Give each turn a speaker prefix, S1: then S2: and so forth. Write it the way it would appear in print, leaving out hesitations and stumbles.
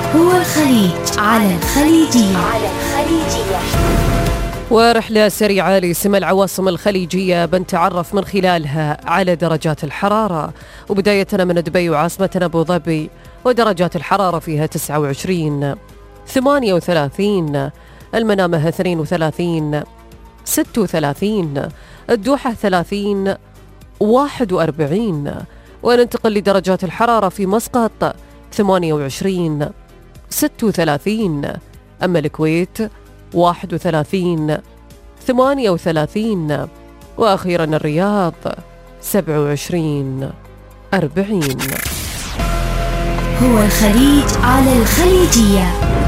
S1: هو الخليج على الخليجية.
S2: ورحلة سريعة لسمى العواصم الخليجية بنتعرف من خلالها على درجات الحرارة، وبداية من دبي وعاصمتنا أبو ظبي، ودرجات الحرارة فيها 29 38، المنامة 32 36، الدوحة 30 41، وننتقل لدرجات الحرارة في مسقط 28 36، أما الكويت 31 38، وأخيرا الرياض 27 40.
S1: هو الخليج على الخليجية.